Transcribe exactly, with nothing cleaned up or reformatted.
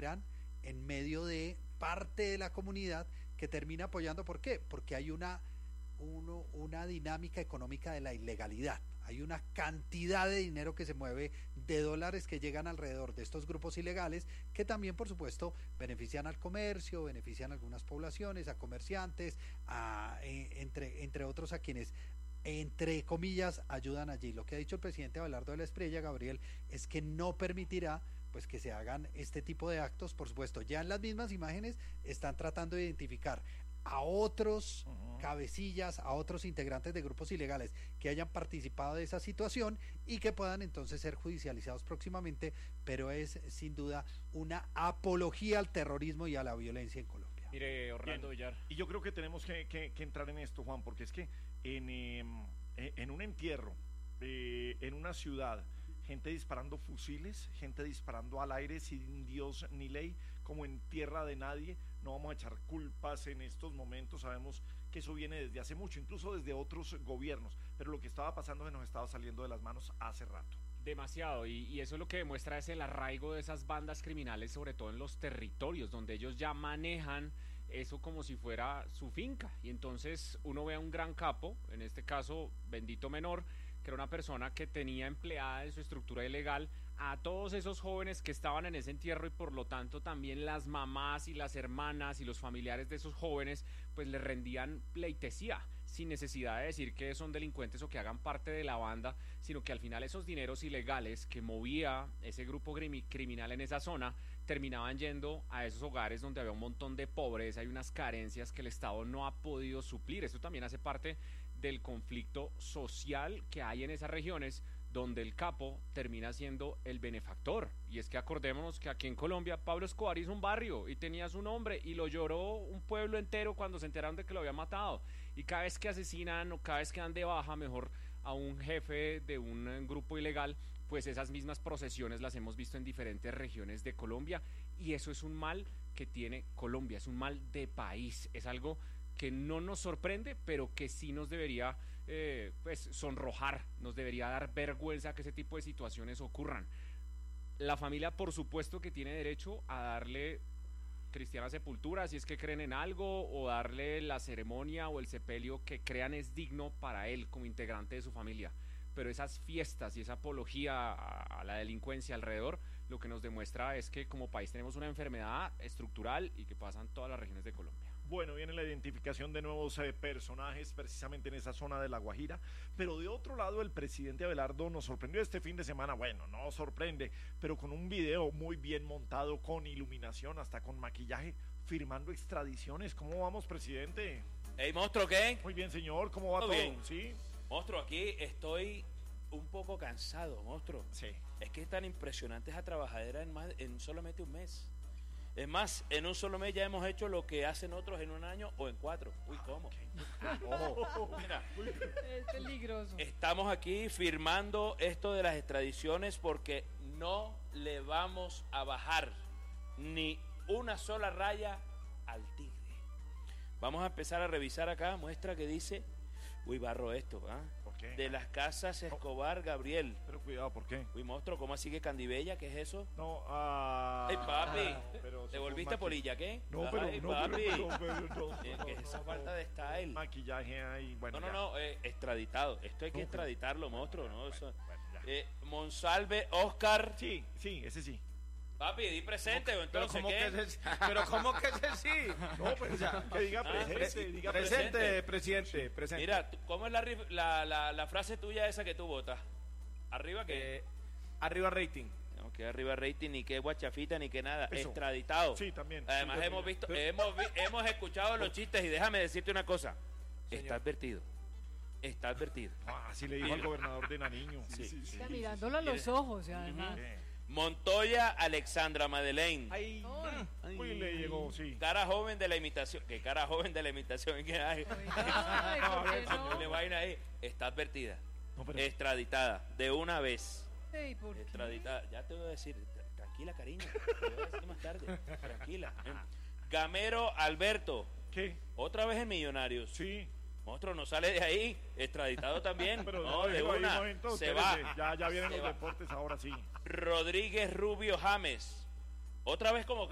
integran en medio de parte de la comunidad que termina apoyando. ¿Por qué? Porque hay una, uno, una dinámica económica de la ilegalidad. Hay una cantidad de dinero que se mueve, de dólares que llegan alrededor de estos grupos ilegales, que también, por supuesto, benefician al comercio, benefician a algunas poblaciones, a comerciantes, a, eh, entre, entre otros a quienes, entre comillas, ayudan allí. Lo que ha dicho el presidente Abelardo de la Espriella, Gabriel, es que no permitirá pues que se hagan este tipo de actos. Por supuesto, ya en las mismas imágenes están tratando de identificar a otros uh-huh. cabecillas, a otros integrantes de grupos ilegales que hayan participado de esa situación y que puedan entonces ser judicializados próximamente, pero es sin duda una apología al terrorismo y a la violencia en Colombia. Mire, Orlando Villar. Y yo creo que tenemos que, que, que entrar en esto, Juan, porque es que en, eh, en un entierro, eh, en una ciudad, gente disparando fusiles, gente disparando al aire sin Dios ni ley, como en tierra de nadie. No vamos a echar culpas en estos momentos, sabemos que eso viene desde hace mucho, incluso desde otros gobiernos, pero lo que estaba pasando se nos estaba saliendo de las manos hace rato. Demasiado, y, y eso es lo que demuestra es el arraigo de esas bandas criminales, sobre todo en los territorios, donde ellos ya manejan eso como si fuera su finca, y entonces uno ve a un gran capo, en este caso Bendito Menor, que era una persona que tenía empleada en su estructura ilegal a todos esos jóvenes que estaban en ese entierro, y por lo tanto también las mamás y las hermanas y los familiares de esos jóvenes pues le rendían pleitesía, sin necesidad de decir que son delincuentes o que hagan parte de la banda, sino que al final esos dineros ilegales que movía ese grupo criminal en esa zona terminaban yendo a esos hogares donde había un montón de pobreza y unas carencias que el Estado no ha podido suplir. Eso también hace parte del conflicto social que hay en esas regiones, donde el capo termina siendo el benefactor. Y es que acordémonos que aquí en Colombia Pablo Escobar hizo un barrio y tenía su nombre y lo lloró un pueblo entero cuando se enteraron de que lo había matado. Y cada vez que asesinan o cada vez que dan de baja mejor a un jefe de un grupo ilegal, pues esas mismas procesiones las hemos visto en diferentes regiones de Colombia, y eso es un mal que tiene Colombia, es un mal de país, es algo que no nos sorprende, pero que sí nos debería eh, pues sonrojar, nos debería dar vergüenza que ese tipo de situaciones ocurran. La familia, por supuesto, que tiene derecho a darle cristiana sepultura si es que creen en algo, o darle la ceremonia o el sepelio que crean es digno para él como integrante de su familia, pero esas fiestas y esa apología a, a la delincuencia alrededor, lo que nos demuestra es que como país tenemos una enfermedad estructural y que pasa en todas las regiones de Colombia. Bueno, viene la identificación de nuevos eh, personajes precisamente en esa zona de La Guajira, pero de otro lado el presidente Abelardo nos sorprendió este fin de semana, bueno, no sorprende, pero con un video muy bien montado, con iluminación, hasta con maquillaje, firmando extradiciones. ¿Cómo vamos, presidente? Hey, monstruo, ¿qué? Muy bien, señor, ¿cómo va todo? Bien. ¿Sí? Monstruo, aquí estoy un poco cansado, monstruo. Sí. Es que es tan impresionante esa trabajadera en, más, en solamente un mes. Es más, en un solo mes ya hemos hecho lo que hacen otros en un año o en cuatro. Uy, ¿cómo? Ojo. Mira, es peligroso. Estamos aquí firmando esto de las extradiciones porque no le vamos a bajar ni una sola raya al tigre. Vamos a empezar a revisar acá, muestra que dice, uy, barro esto, ¿ah? ¿Por qué? De las casas Escobar, Gabriel. Pero cuidado, ¿por qué? Uy, monstruo, ¿cómo así que Candibella? ¿Qué es eso? No, ah... Ay, papi, pero ¿te volviste polilla, qué? No, pero Ay, no, papi. pero no, pero no, ¿Qué, no, qué es esa no, falta no. de style? Maquillaje ahí, bueno. No, no, ya. no, eh, extraditado. Esto hay que No, extraditarlo, monstruo, ¿no? Bueno, Eso. bueno, ya. Eh, Monsalve, Oscar. Sí, sí, ese sí. Papi, di presente, Pero entonces, ¿cómo ¿qué? que es el, pero ¿cómo que es el sí? No, pues ya, que diga Ah, presente, pre- diga Presente, presente. presidente, presente. Mira, tú- ¿cómo es la, rif- la, la, la frase tuya esa que tú votas? ¿Arriba que Eh, arriba rating. No, que arriba rating, ni que guachafita, ni que nada. Eso. Extraditado. Sí, también. Además Sí, hemos también. visto, Pero- hemos, vi- hemos escuchado los chistes y déjame decirte una cosa. Señor. Está advertido. Está advertido. Ah, así le dijo al gobernador de Nariño. Sí. Está mirándolo a los ojos, y además. Sí. Montoya Alexandra Madeleine. Ay, Ay. Uy, le llegó, sí. Cara joven de la imitación. ¿Qué cara joven de la imitación? ¿Qué hay? Ay, ¿por qué no? Le vaina ahí. Está advertida. No, pero- Extraditada. De una vez. Ey, ¿por qué? Extraditada. Ya te voy a decir. tra- Tranquila, cariño. Te voy a decir más tarde. Tranquila. Gamero Alberto. ¿Qué? Otra vez en Millonarios. Sí. Monstruo, no sale de ahí. Extraditado también. Pero no, de déjelo ahí un una. momento, Se espérese. va. Ya, ya vienen Se los va. deportes ahora sí. Rodríguez Rubio James. Otra vez como